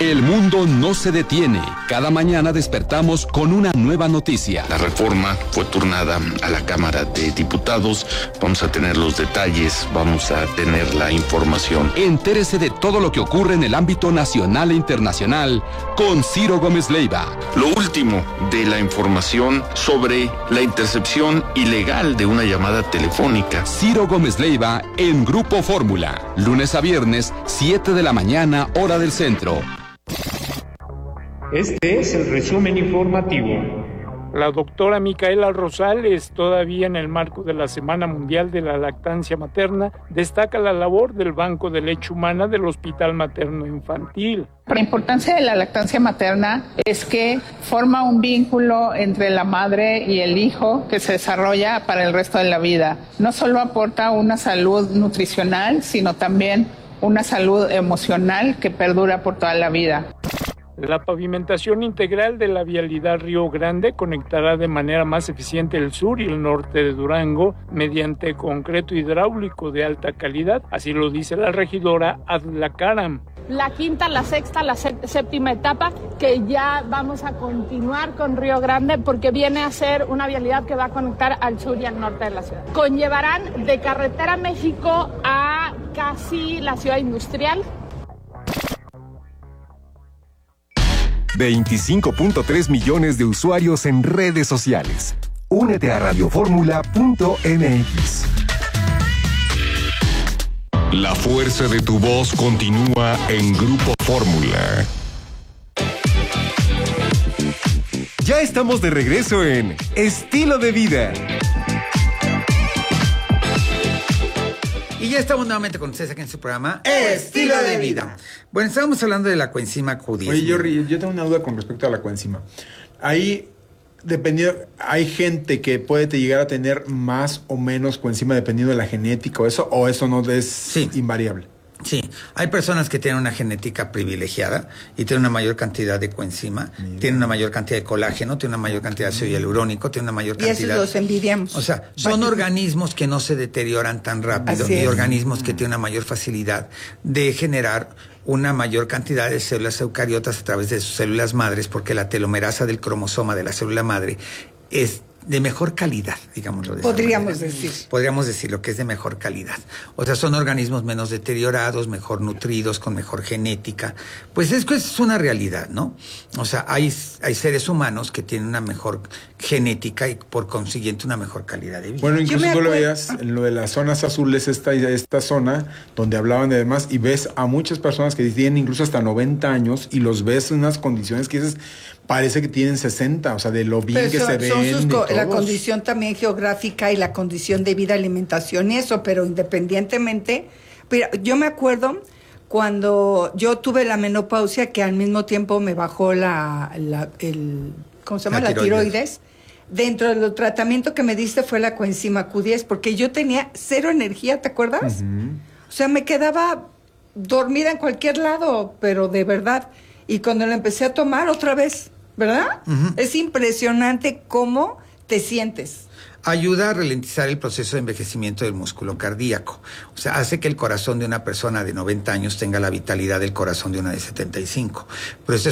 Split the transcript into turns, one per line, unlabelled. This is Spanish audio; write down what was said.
El mundo no se detiene. Cada mañana despertamos con una nueva noticia.
La reforma fue turnada a la Cámara de Diputados. Vamos a tener los detalles, vamos a tener la información.
Entérese de todo lo que ocurre en el ámbito nacional e internacional con Ciro Gómez Leiva.
Lo último de la información sobre la intercepción ilegal de una llamada telefónica.
Ciro Gómez Leiva en Grupo Fórmula. Lunes a viernes, 7 de la mañana, hora del centro.
Este es el resumen informativo.
La doctora Micaela Rosales, todavía en el marco de la Semana Mundial de la Lactancia Materna, destaca la labor del Banco de Leche Humana del Hospital Materno Infantil.
La importancia de la lactancia materna es que forma un vínculo entre la madre y el hijo que se desarrolla para el resto de la vida. No solo aporta una salud nutricional, sino también una salud emocional que perdura por toda la vida.
La pavimentación integral de la vialidad Río Grande conectará de manera más eficiente el sur y el norte de Durango mediante concreto hidráulico de alta calidad, así lo dice la regidora Adla Karam.
La quinta, la sexta, la séptima etapa, que ya vamos a continuar con Río Grande porque viene a ser una vialidad que va a conectar al sur y al norte de la ciudad. Conllevarán de Carretera México a casi la ciudad industrial.
25.3 millones de usuarios en redes sociales. Únete a radioformula.mx.
La fuerza de tu voz continúa en Grupo Fórmula.
Ya estamos de regreso en Estilo de Vida.
Y ya estamos nuevamente con ustedes aquí en su programa Estilo de Vida. Bueno, estábamos hablando de la coenzima Q10.
Oye, yo tengo una duda con respecto a la coenzima. Hay gente que puede llegar a tener más o menos coenzima dependiendo de la genética o eso no es invariable.
Sí, hay personas que tienen una genética privilegiada y tienen una mayor cantidad de coenzima, tienen una mayor cantidad de colágeno, tienen una mayor cantidad de ácido hialurónico, tienen una mayor cantidad...
Y esos los envidiamos.
O sea, son organismos que no se deterioran tan rápido y organismos que tienen una mayor facilidad de generar una mayor cantidad de células eucariotas a través de sus células madres, porque la telomerasa del cromosoma de la célula madre es de mejor calidad, digámoslo de
Podríamos decir.
Podríamos decir lo que es de mejor calidad. O sea, son organismos menos deteriorados, mejor nutridos, con mejor genética. Pues es una realidad, ¿no? O sea, hay seres humanos que tienen una mejor genética y por consiguiente una mejor calidad de vida.
Bueno, incluso tú lo veías en lo de las zonas azules, esta zona donde hablaban de demás, y ves a muchas personas que tienen incluso hasta 90 años y los ves en unas condiciones que dices, parece que tienen 60, o sea, de lo bien que se ven.
La condición también geográfica y la condición de vida, alimentación y eso, pero independientemente, mira, yo me acuerdo cuando yo tuve la menopausia, que al mismo tiempo me bajó la tiroides. Dentro del tratamiento que me diste fue la coenzima Q10, porque yo tenía cero energía, ¿te acuerdas? O sea, me quedaba dormida en cualquier lado, pero de verdad. Y cuando lo empecé a tomar otra vez, ¿verdad? Es impresionante cómo te sientes.
Ayuda a ralentizar el proceso de envejecimiento del músculo cardíaco. O sea, hace que el corazón de una persona de 90 años tenga la vitalidad del corazón de una de 75. Pero